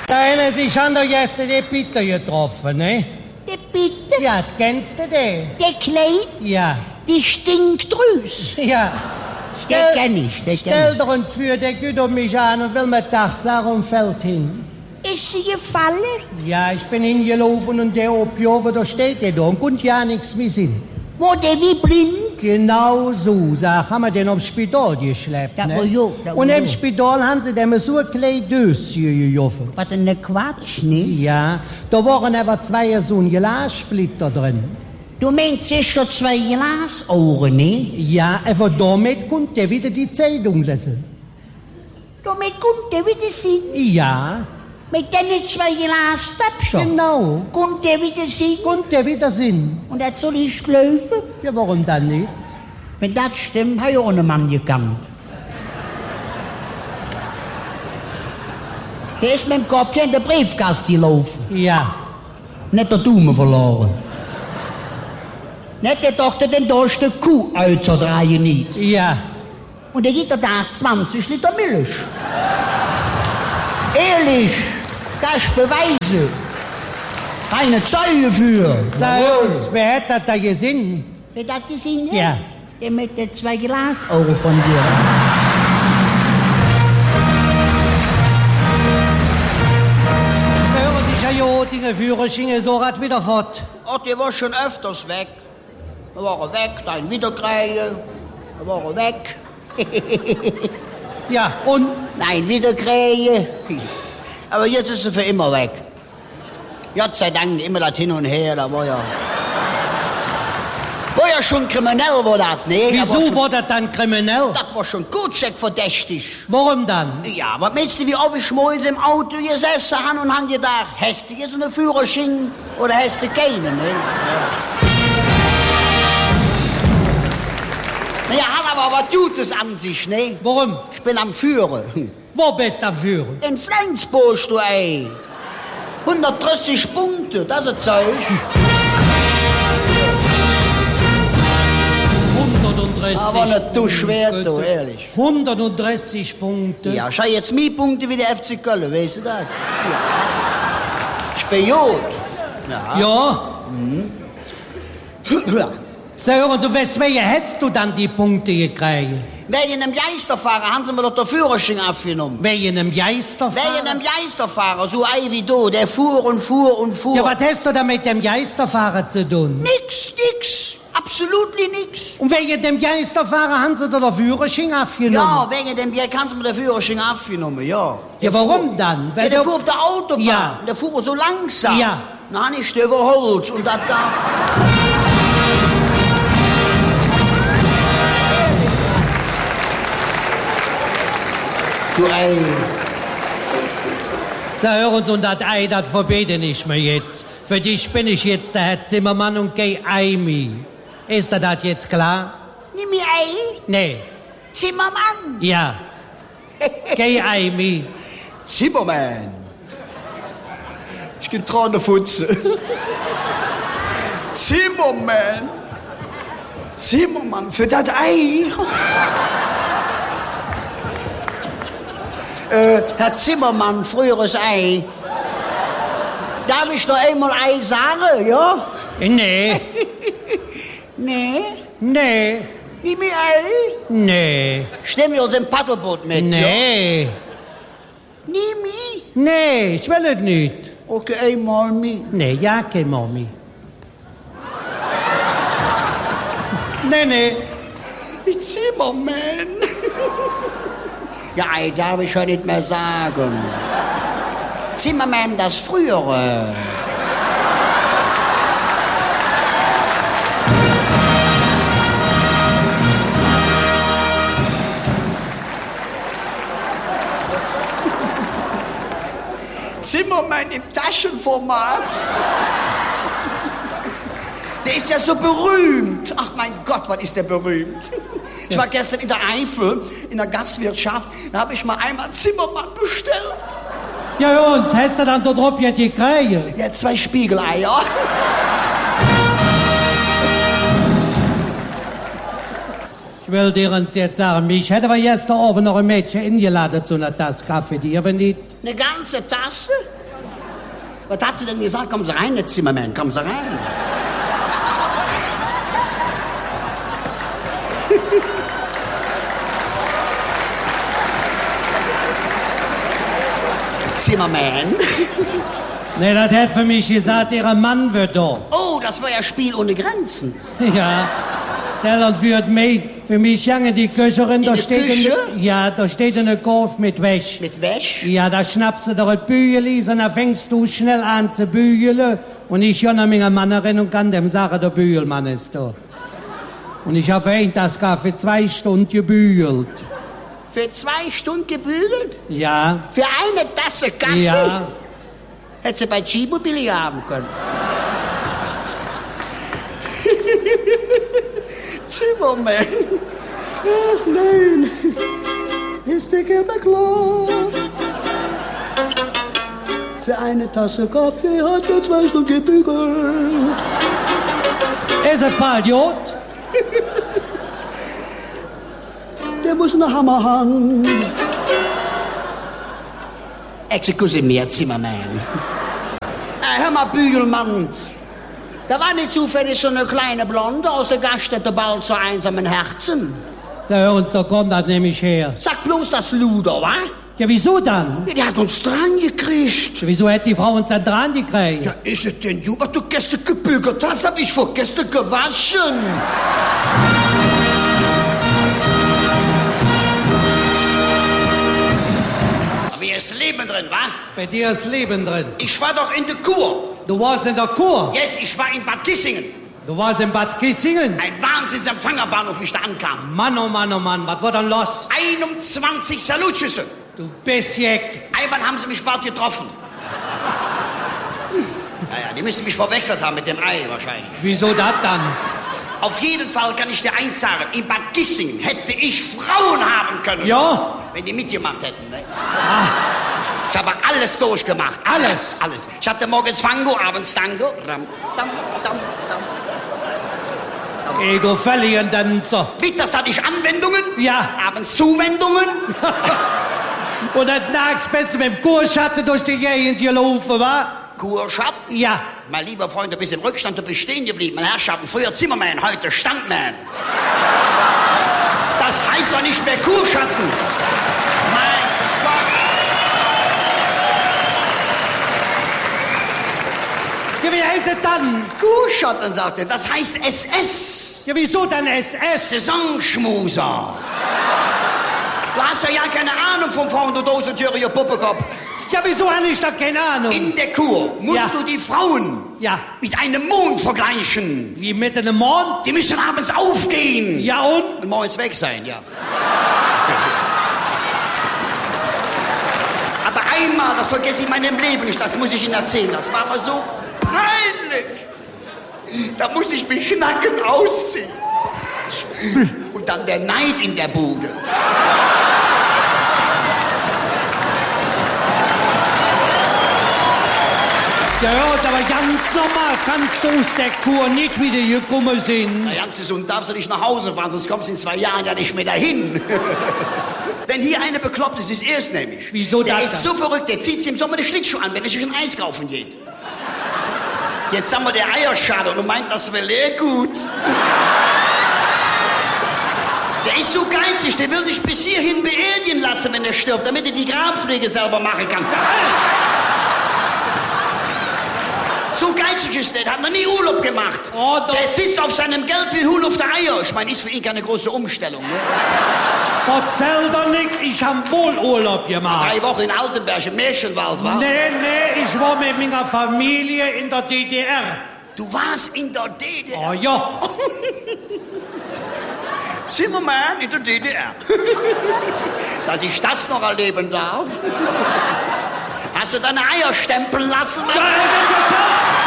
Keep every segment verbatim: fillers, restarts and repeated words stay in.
Deine, Sie haben doch gestern die Bitte getroffen, ne? Die Bitte? Ja, kennst du den? Der Kleid? Ja. Die Stinkdrüs? Ja. Den kenn ich, den Stell kenn doch uns für, der geht um mich an und will mir das sagen und fällt hin. ich. Ist sie gefallen? Ja, ich bin hingelaufen und der Opiover, da steht der da und konnte ja nichts mehr sehen. Wo der wie blind? Genau so, sag, haben wir den aufs Spital geschleppt, Da ne? wo jo, da wo Und im jo. Spital haben sie dem so ein kleines Döschen gejoffen. Was denn ne Quatsch, ne? Ja, da waren aber zwei so ein Glassplitter drin. Du meinst, es schon zwei Glasohren, ne? Ja, aber damit konnte er wieder die Zeitung lesen. Damit kommt der wieder sehen. Ja, Mit den zwei Glasstöpfchen. genau. Kommt der wieder sehen. Konnte er wieder sehen. Und das soll ich glauben? Ja, warum dann nicht? Wenn das stimmt, habe ich auch einen Mann gekannt. Der ist mit dem Kopf in der Briefkasten gelaufen. Ja, Nicht der Daumen verloren. Nicht der Doktor den durch die Kuh auszudrehen nicht. ja. Und er gibt da zwanzig Liter Milch. Ehrlich, das ist Beweise. Keine Zeuge für. Sag uns, wer hat das da gesehen? Wer das gesehen hat? Ja. Der mit den zwei Glasohren von dir. Sie hören sich ja hier, Dinge Führerschein, so rat wieder fort. Ach, der war schon öfters weg. Wir waren weg, dann wieder kriegen. Wir waren weg. Ja, und? Nein, wieder kriegen. Aber jetzt ist er für immer weg. Gott sei Dank, immer das hin und her, da war ja... War ja schon kriminell, war das, ne? Wieso Aber schon, war das dann kriminell? das war schon gut verdächtig. Warum dann? Ja, aber meinst du, wie oft ich morgens im Auto gesessen habe und habe gedacht, hast du jetzt einen Führerschein oder hast du keinen, ne? Ja. Ja, hat aber was Gutes an sich, ne? Warum? Ich bin am Führen. Wo bist du am Führen? In Flensburg, du ey. hundertdreißig Punkte, das ist Zeug. hundertdreißig Aber nicht zu schwer, Punkte. du, ehrlich. hundertdreißig Punkte. Ja, schau jetzt mehr Punkte wie der F C Köln, weißt du das? Ja. Ich bin gut. Ja. Ja? Ja. So, hören Sie, weswegen hast du dann die Punkte gekriegt? Wegen einem Geisterfahrer haben sie mir doch den Führerschein abgenommen. Wegen einem Geisterfahrer? Wegen einem Geisterfahrer, so ein wie du, der fuhr und fuhr und fuhr. Ja, was hast du da mit dem Geisterfahrer zu tun? Nix, nix, absolut nix. Und wegen dem Geisterfahrer haben sie dir den Führerschein abgenommen? Ja, wegen dem Geld kannst du mir den Führerschein abgenommen, ja. Ja, warum dann? Ja, Weil der du- fuhr auf der Autobahn, Ja. der fuhr so langsam. Ja. Dann hab ich den überholt und das darf... Du ey. So, hören Sie, und das Ei, das verbete ich mir jetzt. Für dich bin ich jetzt der Herr Zimmermann und geh Eimi. Ist dir das jetzt klar? Nimm mir ein, Nee. Zimmermann. Ja. Geh Eimi. Zimmermann. Ich bin dran der Futze. Zimmermann. Zimmermann, für das Ei. äh, Herr Zimmermann, früheres Ei. Darf ich noch einmal Ei sagen, ja? Nee. Nee. Nee. Nimm mir Ei. Nee. Stimmt uns im Paddelboot mit, Nee. ja? Nimm mich. Nee, ich will es nicht. Okay, einmal mit. Nee, ja, kein Mami. Nee, nee. Zimmermann. Ja, Ei darf ich ja nicht mehr sagen. Zimmermann, das Frühere. Zimmermann im Taschenformat. Der ist ja so berühmt. Ach mein Gott, was ist der berühmt? Ich war gestern in der Eifel, in der Gastwirtschaft, da habe ich mal einmal Zimmermann bestellt. Ja, und hast du dann da drauf jetzt gekriegt? Ja, zwei Spiegeleier. Ich will dir uns jetzt sagen, mich hätte aber gestern Abend noch ein Mädchen eingeladen zu einer Tasse Kaffee, die aber nicht. Eine ganze Tasse? Was hat sie denn gesagt? Kommen Sie rein, jetzt Zimmermann, kommen Sie rein. Zimmermann? Nee, das hat für mich gesagt, ihre Mann wird da. Oh, das war ja Spiel ohne Grenzen. Ja, der Land wird mit. Für mich jange die Köcherin, da der steht Küche? eine, ja, da steht eine Golf mit Wäsch. Mit Wäsch? Ja, da schnappst du doch ein Bügeli, und dann fängst du schnell an zu bügeln. Und ich schon meine Mannerin und kann dem sagen, der Bügelmann ist da. Und ich habe einen das für zwei Stunden gebügelt. Für zwei Stunden gebügelt? Ja. Für eine Tasse Kaffee? Ja. Hätte sie bei G-Mobili haben können. Zimmermann. Ach nein. Ist der Gelbe klar? Für eine Tasse Kaffee hat er zwei Stunden gebügelt. Ist ein paar Idiot? Der muss einen Hammer haben. Excuse mir, Zimmermann. Äh, hör mal, Bügelmann. Da war nicht zufällig so eine kleine Blonde aus der Gaststätte bald zu einsamen Herzen. So, hör uns, da kommt das nämlich her. Sag bloß das Luder, wa? Ja, wieso dann? Ja, die hat uns dran gekriegt. Wieso hätte die Frau uns dann dran gekriegt? Ja, ist es denn, Juba, du gestern gebügelt hast, hab ich vor gestern gewaschen. Aber hier ist Leben drin, wa? Bei dir ist Leben drin. Ich war doch in der Kur. Du warst in der Kur. Yes, ich war in Bad Kissingen. Du warst in Bad Kissingen. Ein Wahnsinnsempfangerbahnhof, wie ich da ankam. Mann, oh Mann, oh Mann, was war denn los? einundzwanzig Salutschüsse. Du Bissjeck. Einmal haben sie mich bald getroffen. Naja, die müssen mich verwechselt haben mit dem Ei wahrscheinlich. Wieso das dann? Auf jeden Fall kann ich dir eins sagen, in Bad Kissingen hätte ich Frauen haben können. Ja? Wenn die mitgemacht hätten, ne? Ah. Ich habe alles durchgemacht. Alles, alles. Ich hatte morgens Fango, abends Tango. Ram, dam, dam, dam. Ey, du Verlierendänzer. Mittags hatte ich Anwendungen. Ja. Abends Zuwendungen. Und dann nachts bist du mit dem Kurschatten durch die Gegend gelaufen, wa? Kurschatten? Ja. Mein lieber Freund, du bist im Rückstand, du bist stehen geblieben. Mein Herrschaften, früher Zimmermann, heute Standmann. Das heißt doch nicht mehr Kurschatten. Mein Gott. Ja, wie heißt es dann? Kurschatten, sagt er. Das heißt S S. Ja, wieso dann S S? Saisonschmuser. Du hast ja ja keine Ahnung vom Frauen, du Dosentüre, ihr Puppekopf. Ja, wieso habe ich da keine Ahnung? In der Kur musst Ja. du die Frauen Ja. mit einem Mond vergleichen. Wie mit einem Mond? Die müssen abends aufgehen. Ja und? Und morgens weg sein, ja. Aber einmal, das vergesse ich in meinem Leben nicht, das muss ich Ihnen erzählen, das war mir so peinlich. Da musste ich mich nackend ausziehen. Und dann der Neid in der Bude. Ja, hört aber ganz normal, kannst du aus der Kur nicht wieder gekommen sein. Na, ganz gesund darfst du nicht nach Hause fahren, sonst kommst du in zwei Jahren ja nicht mehr dahin. Wenn hier eine bekloppt ist, ist er es nämlich. Wieso der das ist dann? so verrückt, der zieht sich im Sommer den Schlittschuh an, wenn er sich ein Eis kaufen geht. Jetzt haben wir der Eierschaden und meint, das wäre leer gut. Der ist so geizig, der will dich bis hierhin beerdigen lassen, wenn er stirbt, damit er die Grabpflege selber machen kann. So geizig ist der, der hat noch nie Urlaub gemacht. Oh, doch. Der sitzt auf seinem Geld wie ein Huhn auf der Eier. Ich meine, ist für ihn keine große Umstellung. Ne? Erzähl doch nichts, ich hab wohl Urlaub gemacht. Drei Wochen in Altenberg, im Märchenwald, war? Nee, nee, ich war mit meiner Familie in der D D R. Du warst in der D D R. Oh ja. Zimmermann in der D D R. Dass ich das noch erleben darf. Hast du deine Eier stempeln lassen? Ja, ist jetzt so.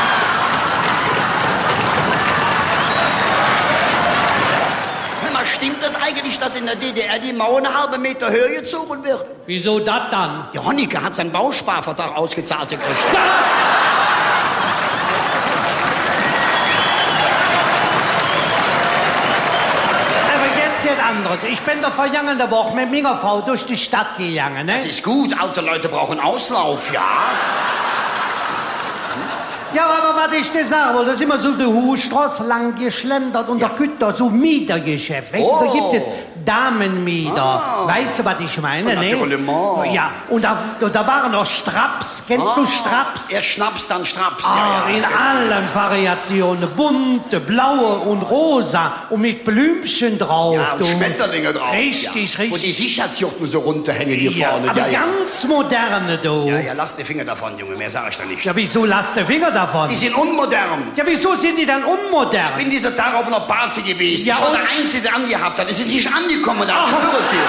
Hör mal, stimmt das eigentlich, dass in der D D R die Mauer eine halbe Meter höher gezogen wird? Wieso das dann? Der Honecker hat seinen Bausparvertrag ausgezahlt gekriegt. Aber jetzt jetzt anderes. Ich bin doch vergangene Woche mit meiner Frau durch die Stadt gegangen, ne? Das ist gut, alte Leute brauchen Auslauf, ja. Ja, aber was ich dir sagen wollte, da sind wir so die Hochstraße lang geschlendert und ja. Da gibt da so Mietergeschäft. Weißt oh. du, da gibt es Damenmieter. Ah. Weißt du, was ich meine? Ne? Ja, und da, da waren noch Straps. Kennst ah. du Straps? Erst Schnaps, dann Straps. Ah, ja, ja. In allen Variationen. Bunte, blaue und rosa und mit Blümchen drauf. Ja, und du. Schmetterlinge drauf. Richtig, ja. richtig. Und die Sicherheitsjochten so runterhängen hier ja, vorne. Aber ja, ja. ganz moderne, du. Ja, ja, lass die Finger davon, Junge. Mehr sag ich da nicht. Ja, wieso lass die Finger davon? Die sind unmodern. Ja, wieso sind die dann unmodern? Ich bin dieser Tag auf einer Party gewesen. Ja, ich war der Einzige, der angehabt hat. Es ist nicht angekommen, da schwöre dir.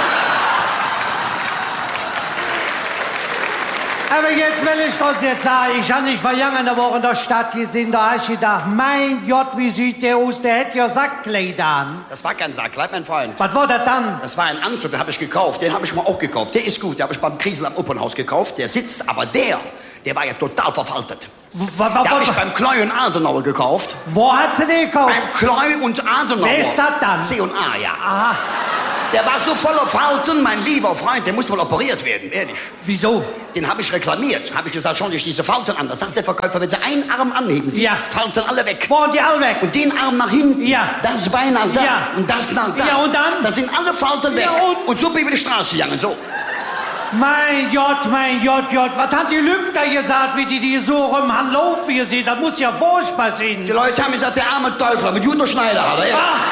Aber jetzt will ich uns jetzt sagen, ich habe nicht vergangene Woche in der Stadt gesehen, da habe ich gedacht, mein Gott, wie sieht der aus, der hätte ja Sackkleider an. Das war kein Sackkleid, mein Freund. Was war das dann? Das war ein Anzug, den habe ich gekauft, den habe ich mir auch gekauft. Der ist gut, den habe ich beim Kriesel am Opernhaus gekauft, der sitzt, aber der, der war ja total verfaltet. Was, was, den habe ich beim Kleu und Adenauer gekauft. Wo hat sie den gekauft? Beim Kleu und Adenauer. Wer ist das dann? C und A, ja. Aha. Der war so voller Falten, mein lieber Freund, der muss wohl operiert werden, ehrlich. Wieso? Den habe ich reklamiert. Habe ich gesagt, schauen Sie sich diese Falten an. Da sagt der Verkäufer, wenn Sie einen Arm anheben, Sie ja. Falten alle weg. Wo die alle weg? Und den Arm nach hinten, ja. das Bein nach da ja. und das nach da. Ja, und dann? Da sind alle Falten weg. Ja, und? und so bin ich über die Straße gegangen, so. Mein Gott, mein Gott, Gott, was hat die Lügner gesagt, wie die die so rum haben laufen gesehen? Das muss ja furchtbar sein. Die Leute haben gesagt, der arme Teufel, mit Jutta Schneider hat er, ja. Ah.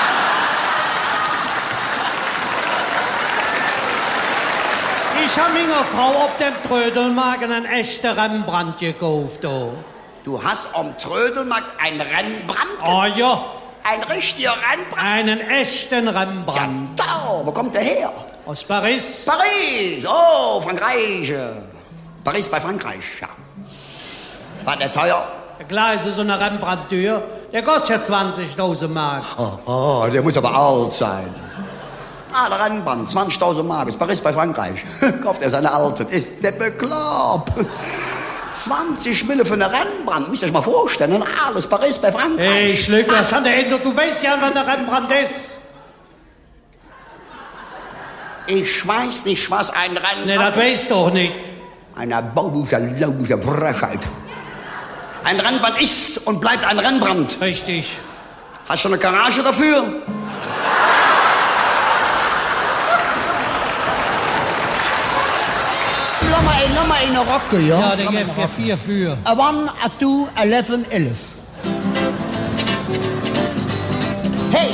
Ich habe meiner Frau auf dem Trödelmarkt einen echten Rembrandt gekauft. Oh. Du hast am Trödelmarkt einen Rembrandt? Oh ja. Ein richtiger Rembrandt? Einen echten Rembrandt. Ja, da, wo kommt der her? Aus Paris. Paris, oh, Frankreich. Paris bei Frankreich, ja. War der teuer? Der Gleis ist so eine Rembrandt-Tür, der kostet ja zwanzigtausend Mark. Oh, oh, der muss aber alt sein. Ah, der Rembrandt, zwanzigtausend Mark, ist Paris bei Frankreich. Kauft er seine alten, ist der bekloppt. zwanzig Mille für eine Rembrandt, müsst ihr euch mal vorstellen, alles Paris bei Frankreich. Hey, Schlücker, schon der Ende, du weißt ja, was der Rembrandt ist. Ich weiß nicht, was ein Rembrandt... Nee, das weißt du doch nicht. Eine baubusche, laubusche Frechheit. Ein Rembrandt ist und bleibt ein Rembrandt. Richtig. Hast du eine Garage dafür? Lass mal, lass mal eine Rocke, ja? Ja, der gibt ja vier für. A one, a two, a eleven, elf. Hey!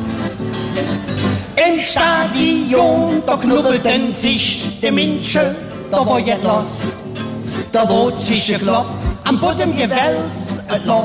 Im Stadion, da knubbelten sich die Menschen, da war ja los. Da wurde sich geklappt, am Boden gewälzt,